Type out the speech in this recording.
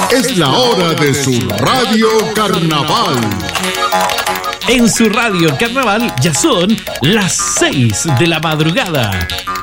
Es la hora de su Radio Carnaval. En su Radio Carnaval ya son las 6 de la madrugada.